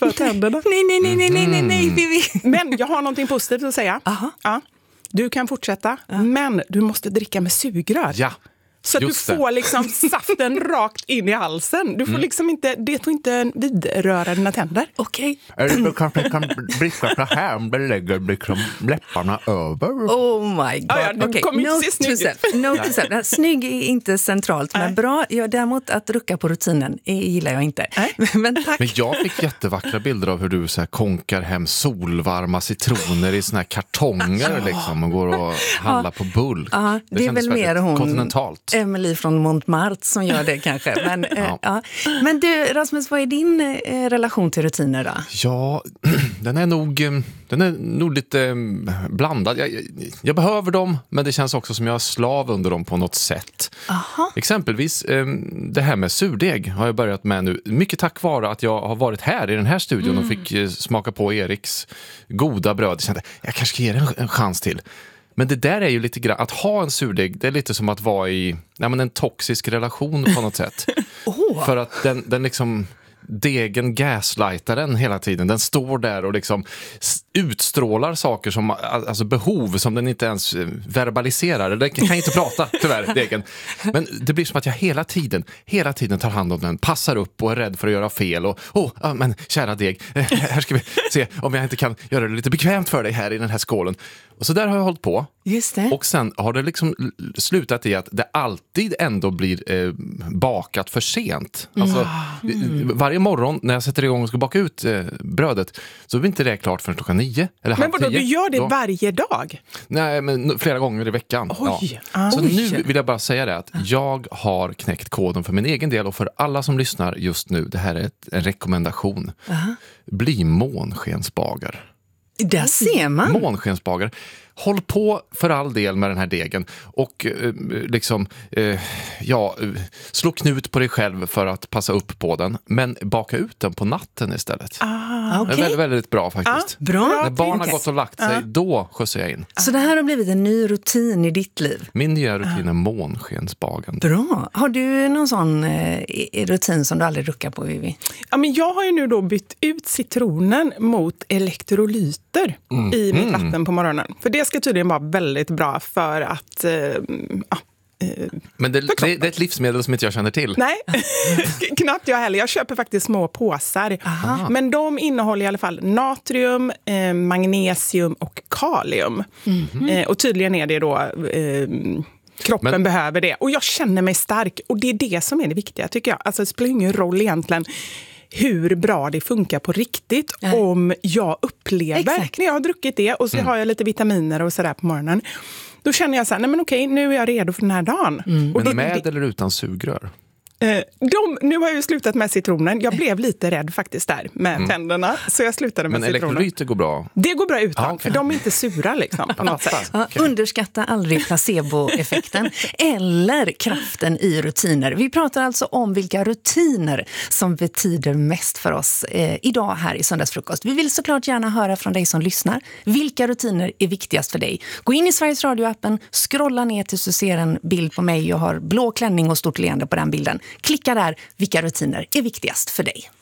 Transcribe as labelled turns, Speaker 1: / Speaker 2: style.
Speaker 1: för tänderna.
Speaker 2: Nej.
Speaker 1: Men jag har någonting positivt att säga. Ja, du kan fortsätta, men du måste dricka med sugrör.
Speaker 3: Ja.
Speaker 1: Så att du får liksom saften rakt in i halsen. Du får liksom inte, det får inte vidröra dina tänder.
Speaker 2: Okej.
Speaker 3: Eller kanske kan dricka så här om det lägger liksom läpparna över.
Speaker 2: Oh my god.
Speaker 1: Ja, du kommer inte se snygg ut.
Speaker 2: Note to self. Snygg är inte centralt, men bra. Däremot att rucka på rutinen gillar jag inte. Men tack.
Speaker 3: Men jag fick jättevackra bilder av hur du så här konkar hem solvarma citroner i såna här kartonger liksom, och går och handlar på bulk.
Speaker 2: Ja, det är väl mer hon
Speaker 3: kontinentalt.
Speaker 2: Emily från Montmartre som gör det kanske. Men, Men du, Rasmus, vad är din relation till rutiner då?
Speaker 3: Ja, den är nog lite blandad. Jag behöver dem, men det känns också som jag är slav under dem på något sätt.
Speaker 2: Aha.
Speaker 3: Exempelvis det här med surdeg har jag börjat med nu. Mycket tack vare att jag har varit här i den här studion och fick smaka på Eriks goda bröd. Jag kände, jag kanske ska ge det en chans till. Men det där är ju lite grann, att ha en surdeg, det är lite som att vara i en toxisk relation på något sätt. För att den liksom, degen gaslightar den hela tiden. Den står där och liksom utstrålar saker som, alltså behov som den inte ens verbaliserar. Den kan inte prata, tyvärr, degen. Men det blir som att jag hela tiden tar hand om den, passar upp och är rädd för att göra fel. Och, men kära deg, här ska vi se om jag inte kan göra det lite bekvämt för dig här i den här skålen. Och så där har jag hållit på.
Speaker 2: Just det.
Speaker 3: Och sen har det liksom slutat i att det alltid ändå blir bakat för sent. Alltså, varje morgon när jag sätter igång och ska baka ut brödet så blir inte det klart förrän klockan 9 eller halv 10.
Speaker 1: Men vadå, du gör det varje dag?
Speaker 3: Nej, men flera gånger i veckan.
Speaker 1: Oj.
Speaker 3: Ja. Så nu vill jag bara säga det att jag har knäckt koden för min egen del och för alla som lyssnar just nu. Det här är en rekommendation. Bli månslensbagare.
Speaker 2: Där ser man.
Speaker 3: Månskensbagare. Håll på för all del med den här degen och slå knut på dig själv för att passa upp på den, men baka ut den på natten istället.
Speaker 2: Okay.
Speaker 3: Det är väldigt, väldigt bra faktiskt.
Speaker 2: Bra.
Speaker 3: När barn har gått och lagt sig, då skjutsar jag in.
Speaker 2: Så det här har blivit en ny rutin i ditt liv?
Speaker 3: Min nya rutin är månskensbagande.
Speaker 2: Bra. Har du någon sån rutin som du aldrig ruckar på, Vivi?
Speaker 1: Ja, men jag har ju nu då bytt ut citronen mot elektrolyter i mitt vatten på morgonen. För det ska tydligen vara väldigt bra för att...
Speaker 3: Men det är ett livsmedel som inte jag känner till.
Speaker 1: Nej, knappt jag heller. Jag köper faktiskt små påsar.
Speaker 2: Aha.
Speaker 1: Men de innehåller i alla fall natrium, magnesium och kalium. Och tydligen är det då... kroppen behöver det. Och jag känner mig stark. Och det är det som är det viktiga, tycker jag. Alltså det spelar ingen roll egentligen hur bra det funkar på riktigt. Om jag upplever när jag har druckit det och så har jag lite vitaminer och sådär på morgonen. Då känner jag så här, nej men okej, nu är jag redo för den här dagen. Och
Speaker 3: men med eller utan sugrör?
Speaker 1: Nu har jag ju slutat med citronen. Jag blev lite rädd faktiskt där med tänderna. Så jag slutade med citronen.
Speaker 3: Men elektrolyter går bra?
Speaker 1: Det går bra utan, för de är inte sura liksom, på något sätt.
Speaker 2: Underskatta aldrig placeboeffekten eller kraften i rutiner. Vi pratar alltså om vilka rutiner som betyder mest för oss idag här i Söndagsfrukost. Vi vill såklart gärna höra från dig som lyssnar. Vilka rutiner är viktigast för dig? Gå in i Sveriges Radio-appen, scrolla ner tills du ser en bild på mig. Jag har blå klänning och stort leende på den bilden. Klicka där, vilka rutiner är viktigast för dig?